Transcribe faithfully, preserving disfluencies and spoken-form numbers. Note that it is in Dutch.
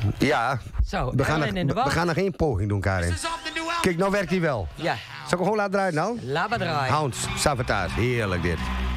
Ja. Zo, we gaan, Ellen in er, de we wacht. gaan nog geen poging doen, Karin. Kijk, nou werkt hij wel. Ja, Zal ik hem gewoon laten draaien nou? laat maar draaien. Hounds, Savatage, heerlijk dit.